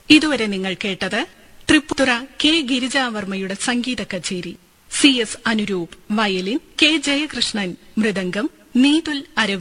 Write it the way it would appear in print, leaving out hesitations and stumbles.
ഇതുവരെ നിങ്ങൾ കേട്ടത് തൃപ്പൂണിത്തുറ കെ ഗിരിജാവർമ്മയുടെ സംഗീത കച്ചേരി. C S Anuroop violin, K Jayakrishnan mridangam, Neethul Aravind